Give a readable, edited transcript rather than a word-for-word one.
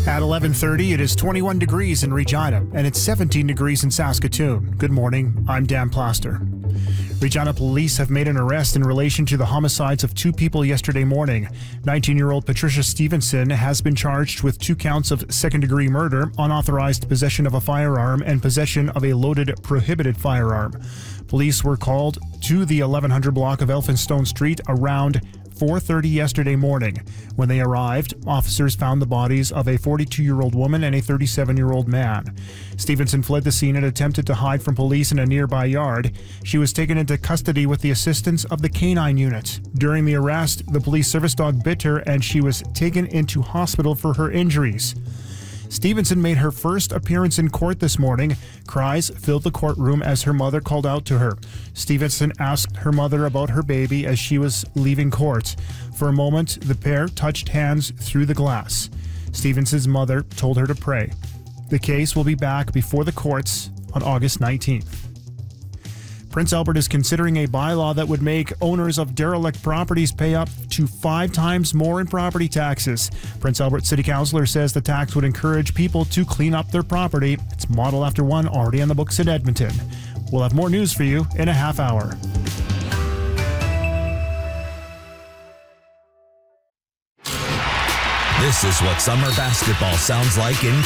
At 11:30, it is 21 degrees in Regina, and it's 17 degrees in Saskatoon. Good morning, I'm Dan Plaster. Regina police have made an arrest in relation to the homicides of two people yesterday morning. 19-year-old Patricia Stevenson has been charged with 2 counts of second-degree murder, unauthorized possession of a firearm, and possession of a loaded prohibited firearm. Police were called to the 1100 block of Elphinstone Street around 4:30 yesterday morning. When they arrived, officers found the bodies of a 42-year-old woman and a 37-year-old man. Stevenson fled the scene and attempted to hide from police in a nearby yard. She was taken into custody with the assistance of the canine unit. During the arrest, the police service dog bit her and she was taken into hospital for her injuries. Stevenson made her first appearance in court this morning. Cries filled the courtroom as her mother called out to her. Stevenson asked her mother about her baby as she was leaving court. For a moment, the pair touched hands through the glass. Stevenson's mother told her to pray. The case will be back before the courts on August 19th. Prince Albert is considering a bylaw that would make owners of derelict properties pay up to 5 times more in property taxes. Prince Albert City Councillor says the tax would encourage people to clean up their property. It's modeled after one already on the books in Edmonton. We'll have more news for you in a half hour. This is what summer basketball sounds like in